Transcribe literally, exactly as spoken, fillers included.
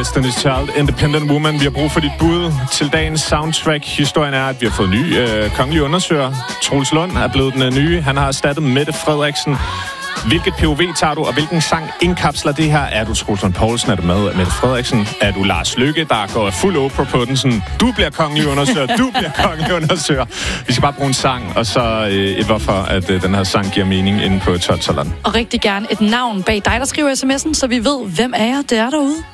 Destiny's Child, Independent Woman. Vi har brug for dit bud til dagens soundtrack. Historien er, at vi har fået ny øh, kongelig undersøger. Troels Lund er blevet den øh, nye. Han har erstattet Mette Frederiksen. Hvilket P O V tager du, og hvilken sang indkapsler det her? Er du Troels Lund Poulsen? Er du med Mette Frederiksen? Er du Lars Løkke, der går fuld Oprah på den? Sådan, du bliver kongelig undersøger, du bliver kongelig undersøger. Vi skal bare bruge en sang, og så øh, et hvorfor, at øh, den her sang giver mening inde på tolv tolv. Og rigtig gerne et navn bag dig, der skriver sms'en, så vi ved, hvem af jer det er derude.